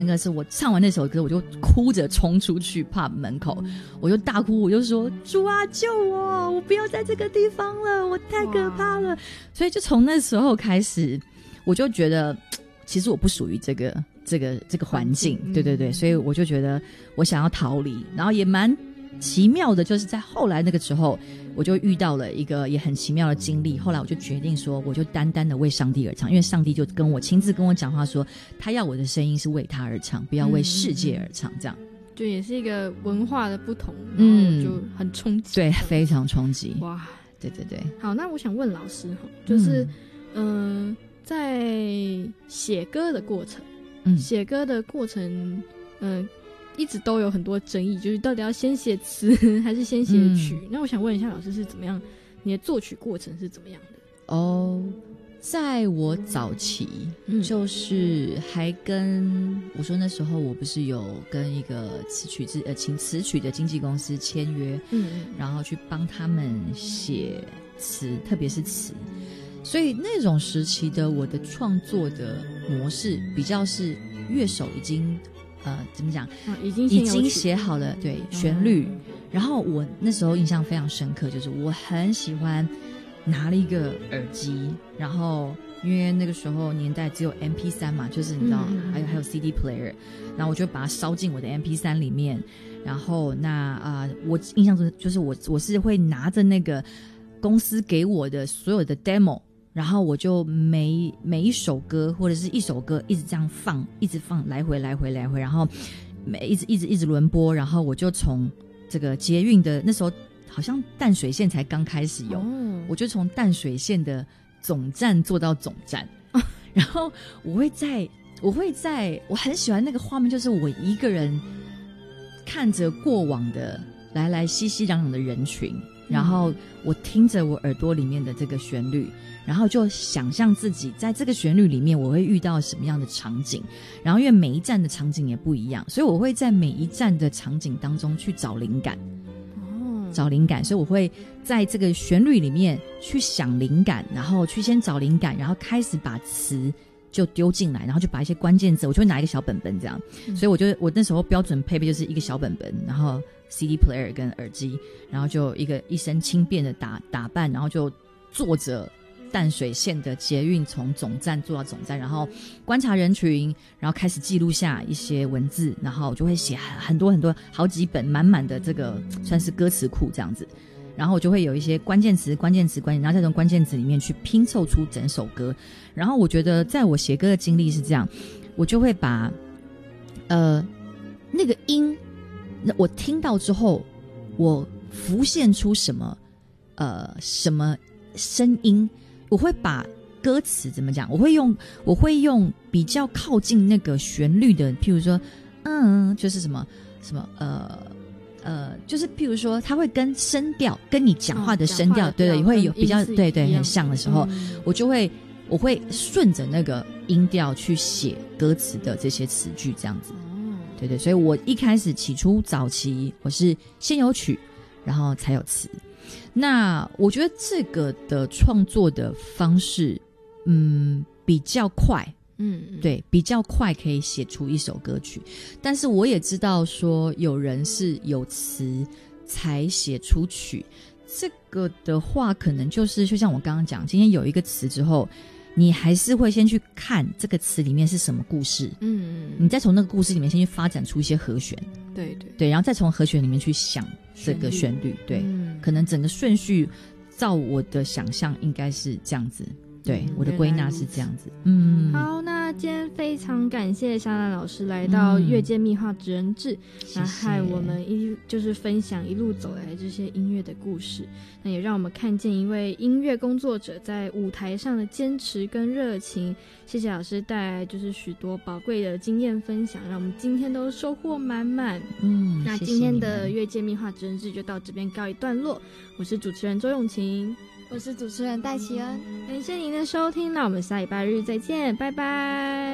那个是我唱完那首歌，我就哭着冲出去 pub 门口，我就大哭，我就说主啊救我，我不要在这个地方了，我太可怕了。所以就从那时候开始，我就觉得其实我不属于这个环境，对对对，所以我就觉得我想要逃离，然后也蛮奇妙的，就是在后来那个时候，我就遇到了一个也很奇妙的经历。后来我就决定说，我就单单的为上帝而唱，因为上帝就亲自跟我讲话说，他要我的声音是为他而唱，不要为世界而唱，这样。 就也是一个文化的不同，然后就很冲击， 对，非常冲击。 哇， 对对对。 好，那我想问老师就是在写歌的过程，一直都有很多争议，就是到底要先写词还是先写曲。那我想问一下老师是怎么样，你的作曲过程是怎么样的？ 在我早期，就是还跟我说那时候我不是有跟一个请词曲的经纪公司签约，然后去帮他们写词，特别是词。所以那种时期的我的创作的模式比较是乐手已经怎么讲，已经写好了对旋律，然后我那时候印象非常深刻，就是我很喜欢拿了一个耳机，然后因为那个时候年代只有 MP3 嘛，就是你知道还有 CD player， 然后我就把它烧进我的 MP3 里面，然后我印象中就是我是会拿着那个公司给我的所有的 demo，然后我就每一首歌或者是一首歌一直这样放，一直放，来回，然后一直轮播，然后我就从这个捷运的那时候好像淡水线才刚开始有，我就从淡水线的总站坐到总站，然后我很喜欢那个画面，就是我一个人看着过往的来熙熙攘攘的人群，然后我听着我耳朵里面的这个旋律，然后就想象自己在这个旋律里面我会遇到什么样的场景，然后因为每一站的场景也不一样，所以我会在每一站的场景当中去找灵感，所以我会在这个旋律里面去想灵感，然后去先找灵感，然后开始把词就丢进来，然后就把一些关键字，我就会拿一个小本本这样，所以我那时候标准配备就是一个小本本，然后 CD player 跟耳机，然后就一身轻便的打扮，然后就坐着淡水线的捷运从总站坐到总站，然后观察人群，然后开始记录下一些文字，然后就会写很多好几本满满的这个算是歌词库这样子，然后我就会有一些关键词，然后再从关键词里面去拼凑出整首歌。然后我觉得在我写歌的经历是这样，我就会把那个音我听到之后，我浮现出什么声音，我会把歌词怎么讲，我会用比较靠近那个旋律的，譬如说就是什么就是譬如说它会跟声调跟你讲话的声调，对对，会有比较对很像的时候，我会顺着那个音调去写歌词的这些词句这样子，对对，所以我一开始起初早期我是先有曲然后才有词。那我觉得这个的创作的方式比较快，对，比较快可以写出一首歌曲。但是我也知道说有人是有词才写出曲，这个的话可能就像我刚刚讲，今天有一个词之后，你还是会先去看这个词里面是什么故事，你再从那个故事里面先去发展出一些和弦， 对， 然后再从和弦里面去想这个旋律，对，可能整个顺序照我的想象应该是这样子，对，我的归纳是这样子。 好，那今天非常感谢莎拉老师来到乐界秘话职人志，然后和我们就是分享一路走来这些音乐的故事，那也让我们看见一位音乐工作者在舞台上的坚持跟热情。谢谢老师带来就是许多宝贵的经验分享，让我们今天都收获满满。那今天的乐界秘话职人志就到这边告一段落，我是主持人周咏晴， 我是主持人戴琪恩， 感谢您的收听，那我们下礼拜日再见，拜拜。